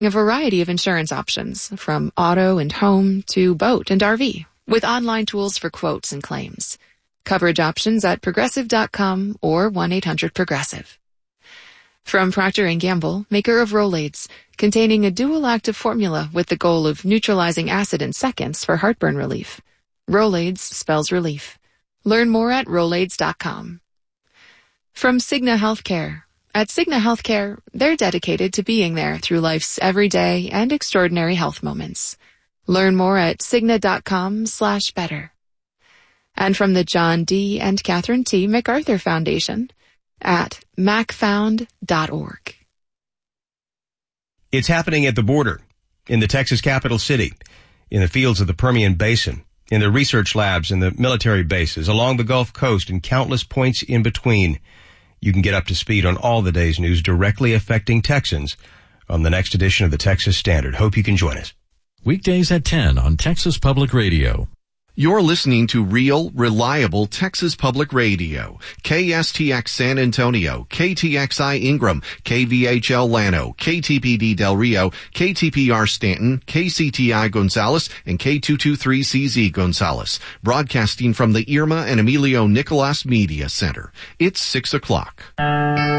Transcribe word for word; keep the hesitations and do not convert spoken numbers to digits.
A variety of insurance options, from auto and home to boat and R V, with online tools for quotes and claims. Coverage options at progressive dot com or one eight hundred progressive. From Procter and Gamble, maker of Rolaids, containing a dual active formula with the goal of neutralizing acid in seconds for heartburn relief. Rolaids spells relief. Learn more at rolaids dot com. From Cigna Healthcare. At Cigna Healthcare, they're dedicated to being there through life's everyday and extraordinary health moments. Learn more at cigna dot com slash better. And from the John D. and Catherine T. MacArthur Foundation at mac found dot org. It's happening at the border, in the Texas capital city, in the fields of the Permian Basin, in the research labs and the military bases, along the Gulf Coast, and countless points in between. You can get up to speed on all the day's news directly affecting Texans on the next edition of the Texas Standard. Hope you can join us. Weekdays at ten on Texas Public Radio. You're listening to real, reliable Texas Public Radio. K S T X San Antonio, K T X I Ingram, K V H L Llano, K T P D Del Rio, K T P R Stanton, K C T I Gonzales, and K two twenty-three C Z Gonzales. Broadcasting from the Irma and Emilio Nicolas Media Center. It's six o'clock.